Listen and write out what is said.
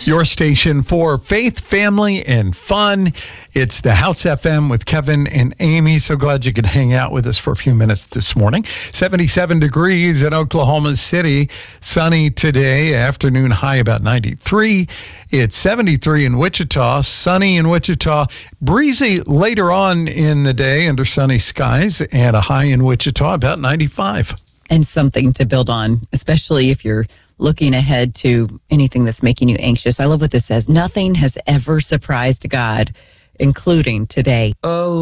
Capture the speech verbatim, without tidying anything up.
Your station for faith, family, and fun. It's the House F M with Kevin and Amy. So glad you could hang out with us for a few minutes this morning. seventy-seven degrees in Oklahoma City. Sunny today. Afternoon high about ninety-three. It's seventy-three in Wichita. Sunny in Wichita. Breezy later on in the day under sunny skies. And a high in Wichita about ninety-five. And something to build on, especially if you're looking ahead to anything that's making you anxious. I love what this says. Nothing has ever surprised God, including today. Oh.